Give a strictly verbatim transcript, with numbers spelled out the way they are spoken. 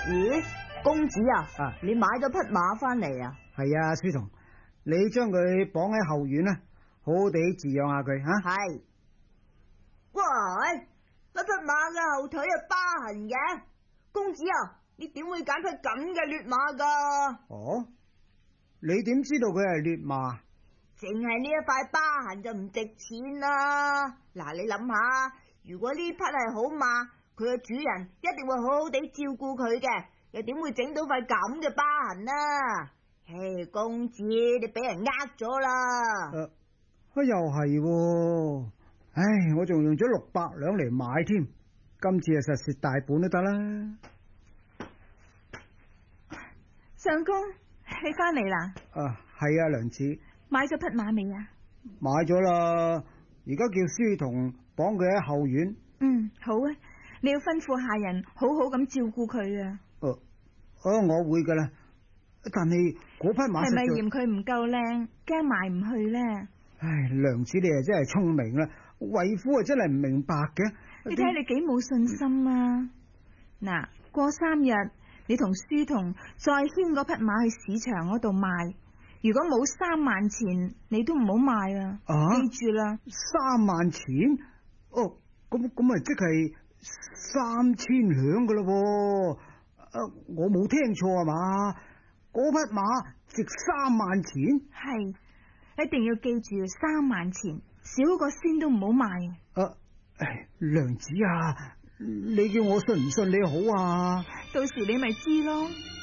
咦，公子啊， 啊你買咗匹馬翻嚟啊？ 係啊，書童，你將佢綁喺後院啦，好好地飼養下佢吓。 係。喂，嗰匹馬嘅後腿有疤痕嘅，公子啊，你點會揀匹咁嘅劣馬噶？ 哦，你點知道佢係劣馬？ 淨係呢一塊疤痕就唔值錢啦。嗱，你諗下，如果呢匹係好馬，佢嘅主人一定會好好地照顧佢嘅，又點會整到塊咁嘅疤痕啊？唉，公子，你俾人呃咗啦。 誒、啊，又係喎，唉，我仲用咗六百兩嚟買添，今次啊實蝕大本都得啦。 相公，你翻嚟啦？ 啊，係啊，娘子， 買咗匹馬未啊？ 買咗啦，而家叫書童綁佢喺後院。 嗯，好啊，你要吩咐下人好好咁照顧佢啊。 哦，哦，我會噶啦，但係嗰匹馬係咪實在嫌佢唔夠靚，驚賣唔去呢？ 唉，娘子你啊真係聰明啦，為夫啊真係唔明白嘅。 你睇你幾冇信心啊！嗱，過三日你同書童再牽嗰匹馬去市場嗰度賣，如果冇三萬錢，你都唔好賣啊！ 啊， 記住啦， 三萬錢？哦，咁咁啊即係三千兩噶咯。啊，我冇聽錯啊嘛？嗰匹馬值三萬錢？ 係，一定要記住三萬錢，少個仙都唔好賣。 啊，唉，娘子啊，你叫我信唔信你好啊？ 到時你咪知咯。